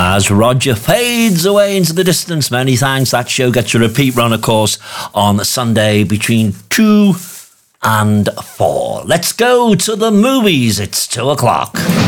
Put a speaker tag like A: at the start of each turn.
A: As Roger fades away into the distance, many thanks. That show gets a repeat run, of course, on Sunday between 2 and 4. Let's go to the movies. It's 2 o'clock.